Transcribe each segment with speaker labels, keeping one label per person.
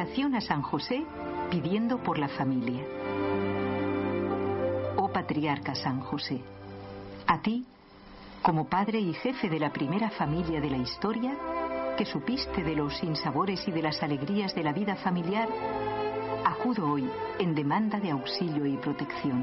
Speaker 1: oración a San José pidiendo por la familia. Oh Patriarca San José, a ti, como padre y jefe de la primera familia de la historia, que supiste de los sinsabores y de las alegrías de la vida familiar, acudo hoy en demanda de auxilio y protección.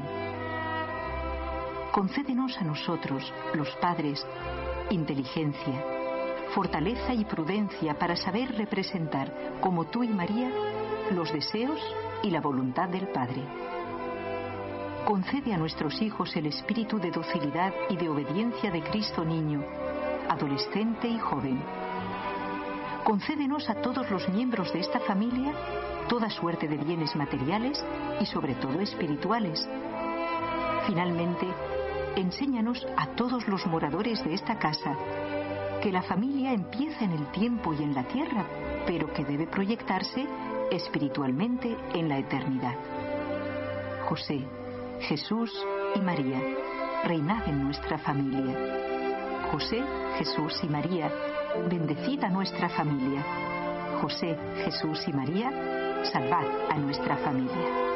Speaker 1: Concédenos a nosotros, los padres, inteligencia, fortaleza y prudencia para saber representar, como tú y María, los deseos y la voluntad del Padre. Concede a nuestros hijos el espíritu de docilidad y de obediencia de Cristo niño, adolescente y joven. Concédenos a todos los miembros de esta familia toda suerte de bienes materiales y sobre todo espirituales. Finalmente, enséñanos a todos los moradores de esta casa que la familia empieza en el tiempo y en la tierra, pero que debe proyectarse espiritualmente en la eternidad. José, Jesús y María, reinad en nuestra familia. José, Jesús y María, bendecid a nuestra familia. José, Jesús y María, salvad a nuestra familia.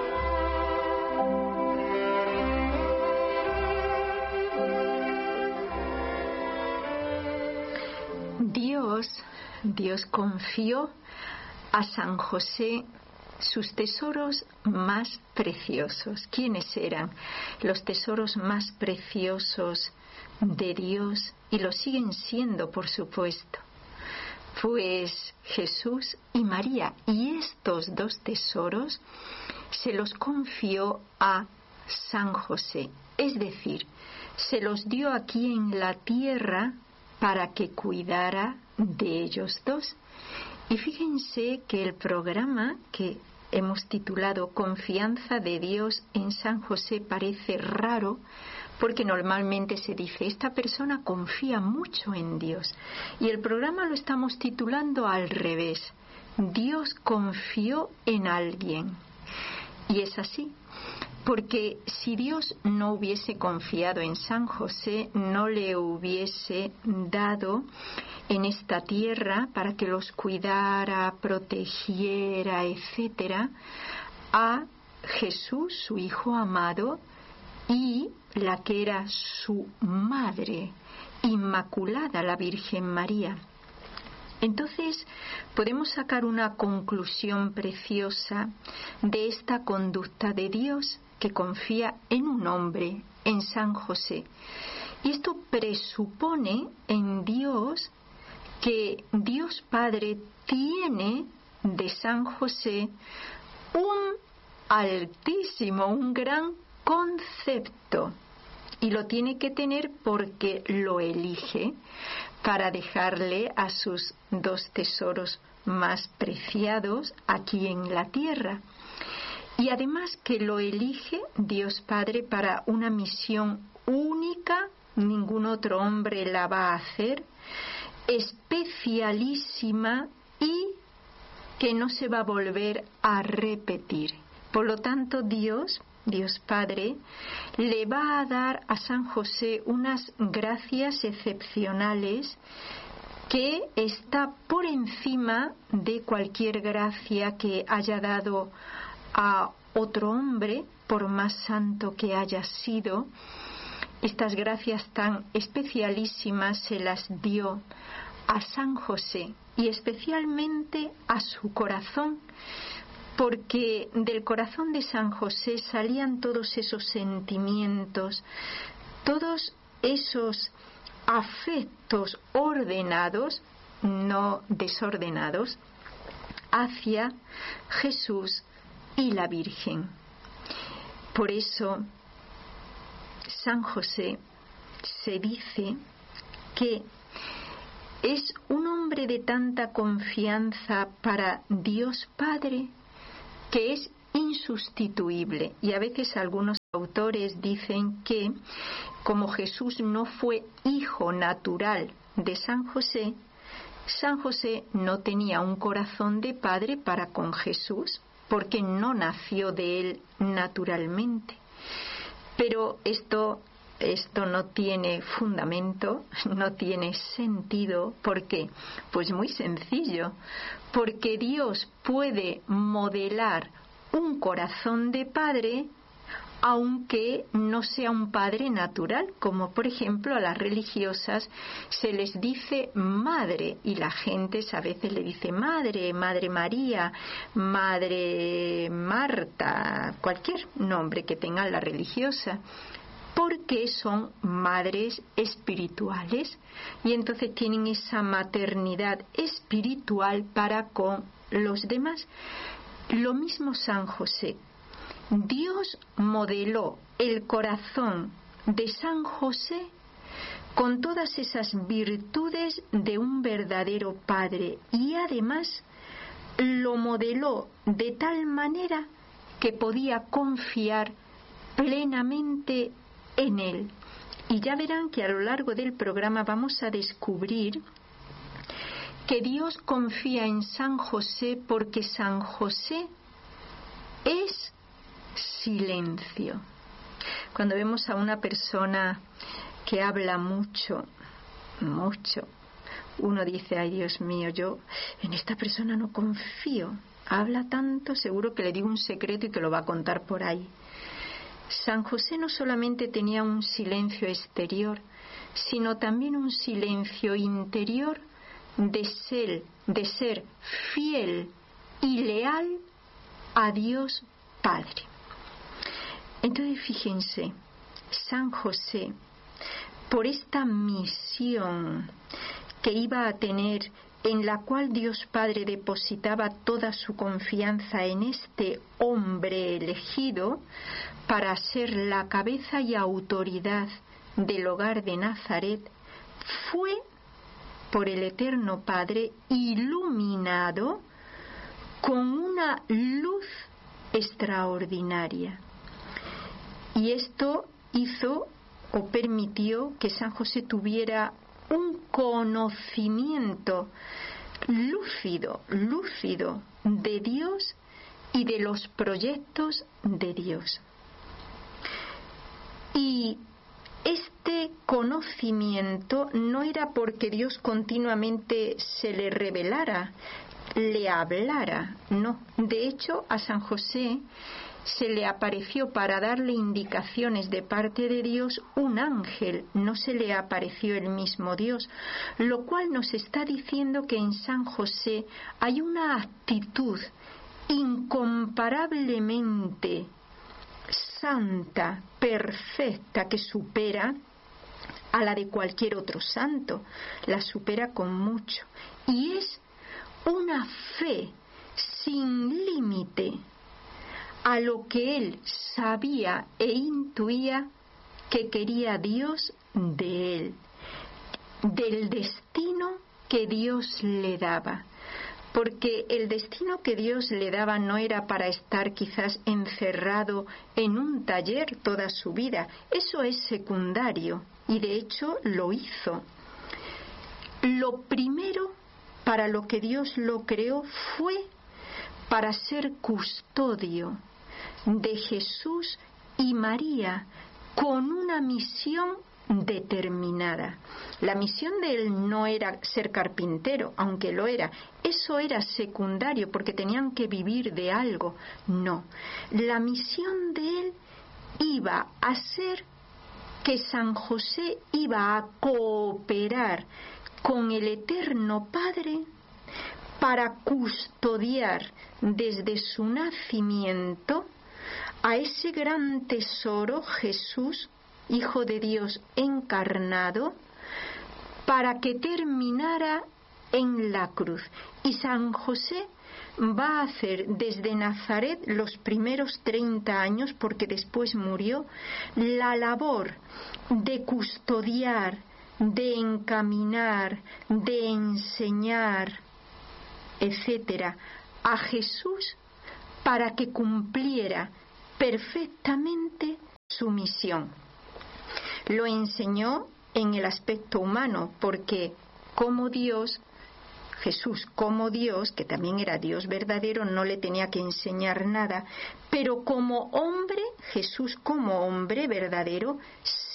Speaker 2: Dios confió a San José sus tesoros más preciosos. ¿Quiénes eran los tesoros más preciosos de Dios? Y lo siguen siendo, por supuesto. Pues Jesús y María. Y estos dos tesoros se los confió a San José. Es decir, se los dio aquí en la tierra para que cuidara de ellos dos. Y fíjense que el programa que hemos titulado Confianza de Dios en San José parece raro, porque normalmente se dice, esta persona confía mucho en Dios. Y el programa lo estamos titulando al revés, Dios confió en alguien. Y es así, porque si Dios no hubiese confiado en San José, no le hubiese dado en esta tierra para que los cuidara, protegiera, etcétera, a Jesús, su Hijo amado, y la que era su madre, Inmaculada, la Virgen María. Entonces podemos sacar una conclusión preciosa de esta conducta de Dios que confía en un hombre, en San José. Y esto presupone en Dios que Dios Padre tiene de San José un altísimo, un gran concepto, y lo tiene que tener porque lo elige para dejarle a sus dos tesoros más preciados aquí en la tierra. Y además que lo elige Dios Padre para una misión única, ningún otro hombre la va a hacer, especialísima y que no se va a volver a repetir. Por lo tanto, Dios Padre, le va a dar a San José unas gracias excepcionales que está por encima de cualquier gracia que haya dado a otro hombre, por más santo que haya sido. Estas gracias tan especialísimas se las dio a San José y especialmente a su corazón, porque del corazón de San José salían todos esos sentimientos, todos esos afectos ordenados, no desordenados, hacia Jesús y la Virgen. Por eso, San José se dice que es un hombre de tanta confianza para Dios Padre que es insustituible. Y a veces algunos autores dicen que como Jesús no fue hijo natural de San José no tenía un corazón de padre para con Jesús, porque no nació de él naturalmente. Pero esto esto no tiene fundamento, no tiene sentido. ¿Por qué? Pues muy sencillo, porque Dios puede modelar un corazón de padre aunque no sea un padre natural, como por ejemplo a las religiosas se les dice madre y la gente a veces le dice madre, madre María, madre Marta, cualquier nombre que tenga la religiosa, porque son madres espirituales y entonces tienen esa maternidad espiritual para con los demás. Lo mismo San José. Dios modeló el corazón de San José con todas esas virtudes de un verdadero padre y además lo modeló de tal manera que podía confiar plenamente en él. Y ya verán que a lo largo del programa vamos a descubrir que Dios confía en San José porque San José es silencio. Cuando vemos a una persona que habla mucho, uno dice, ay Dios mío, yo en esta persona no confío, habla tanto, seguro que le digo un secreto y que lo va a contar por ahí. San José no solamente tenía un silencio exterior, sino también un silencio interior de ser fiel y leal a Dios Padre. Entonces fíjense, San José, por esta misión que iba a tener, en la cual Dios Padre depositaba toda su confianza en este hombre elegido para ser la cabeza y autoridad del hogar de Nazaret, fue por el Eterno Padre iluminado con una luz extraordinaria. Y esto hizo o permitió que San José tuviera un conocimiento lúcido de Dios y de los proyectos de Dios. Y este conocimiento no era porque Dios continuamente se le revelara, le hablara, no. De hecho, a San José se le apareció para darle indicaciones de parte de Dios un ángel, no se le apareció el mismo Dios, lo cual nos está diciendo que en San José hay una actitud incomparablemente santa, perfecta, que supera a la de cualquier otro santo, la supera con mucho, y es una fe sin límite a lo que él sabía e intuía que quería Dios de él, del destino que Dios le daba. Porque el destino que Dios le daba no era para estar quizás encerrado en un taller toda su vida. Eso es secundario y de hecho lo hizo. Lo primero para lo que Dios lo creó fue para ser custodio de Jesús y María con una misión determinada. La misión de él no era ser carpintero, aunque lo era. Eso era secundario porque tenían que vivir de algo. No. La misión de él iba a ser que San José iba a cooperar con el Eterno Padre para custodiar desde su nacimiento a ese gran tesoro, Jesús, Hijo de Dios encarnado, para que terminara en la cruz. Y San José va a hacer desde Nazaret los primeros 30 años, porque después murió, la labor de custodiar, de encaminar, de enseñar, etcétera, a Jesús para que cumpliera perfectamente su misión. Lo enseñó en el aspecto humano, porque como Dios, Jesús como Dios, que también era Dios verdadero, no le tenía que enseñar nada, pero como hombre, Jesús como hombre verdadero,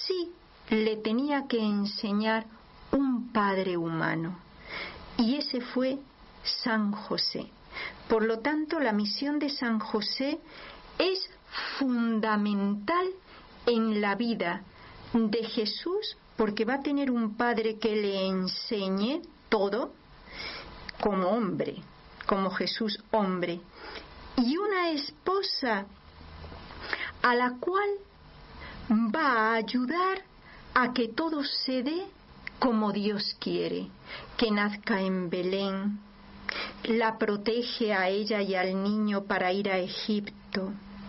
Speaker 2: sí le tenía que enseñar un padre humano, y ese fue San José. Por lo tanto, la misión de San José es fundamental en la vida de Jesús, porque va a tener un padre que le enseñe todo como hombre, como Jesús hombre, y una esposa a la cual va a ayudar a que todo se dé como Dios quiere, que nazca en Belén, la protege a ella y al niño para ir a Egipto,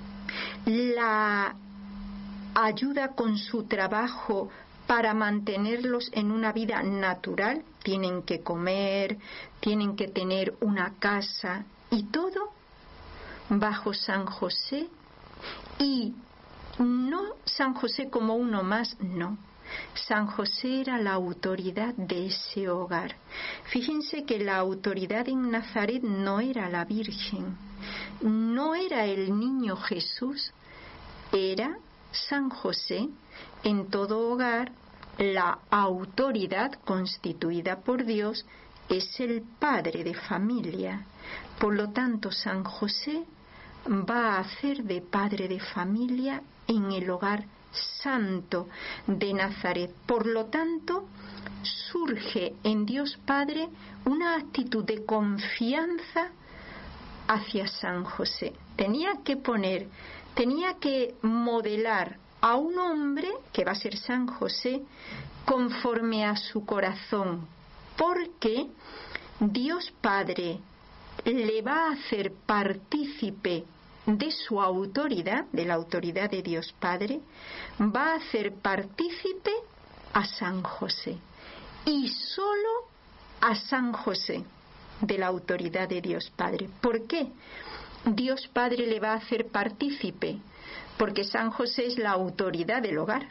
Speaker 2: la ayuda con su trabajo para mantenerlos en una vida natural, tienen que comer, tienen que tener una casa y todo bajo San José. Y no San José como uno más, no. San José era la autoridad de ese hogar. Fíjense que la autoridad en Nazaret no era la Virgen, no era el niño Jesús, era San José. En todo hogar, la autoridad constituida por Dios es el padre de familia. Por lo tanto, San José va a hacer de padre de familia en el hogar santo de Nazaret. Por lo tanto, surge en Dios Padre una actitud de confianza hacia San José. Tenía que modelar a un hombre que va a ser San José conforme a su corazón, porque Dios Padre le va a hacer partícipe de su autoridad, de la autoridad de Dios Padre, va a hacer partícipe a San José, y solo a San José, de la autoridad de Dios Padre. ¿Por qué Dios Padre le va a hacer partícipe? Porque San José es la autoridad del hogar,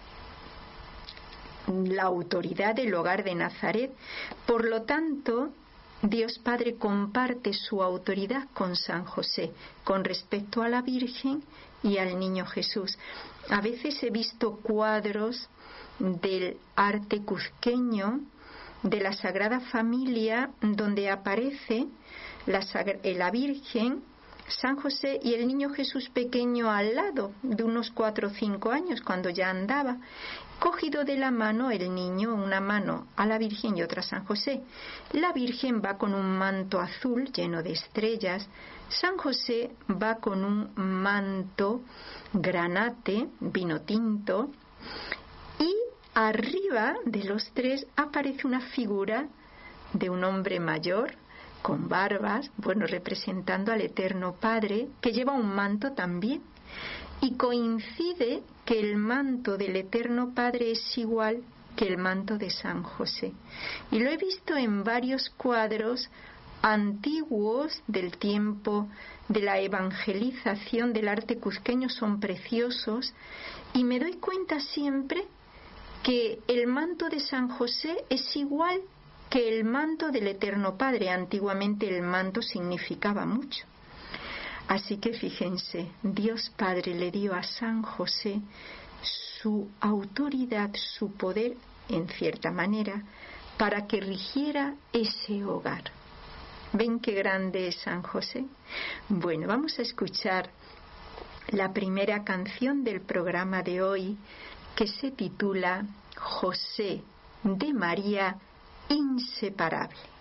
Speaker 2: la autoridad del hogar de Nazaret. Por lo tanto, Dios Padre comparte su autoridad con San José con respecto a la Virgen y al niño Jesús. A veces he visto cuadros del arte cuzqueño de la Sagrada Familia donde aparece la Virgen, San José y el niño Jesús pequeño al lado, de unos 4 o 5 años, cuando ya andaba, cogido de la mano el niño, una mano a la Virgen y otra a San José. La Virgen va con un manto azul lleno de estrellas, San José va con un manto granate, vino tinto, y arriba de los tres aparece una figura de un hombre mayor, con barbas, representando al Eterno Padre, que lleva un manto también. Y coincide que el manto del Eterno Padre es igual que el manto de San José. Y lo he visto en varios cuadros antiguos del tiempo de la evangelización del arte cuzqueño, son preciosos, y me doy cuenta siempre que el manto de San José es igual que el manto del Eterno Padre. Antiguamente el manto significaba mucho. Así que fíjense, Dios Padre le dio a San José su autoridad, su poder, en cierta manera, para que rigiera ese hogar. ¿Ven qué grande es San José? Bueno, vamos a escuchar la primera canción del programa de hoy, que se titula José de María inseparable.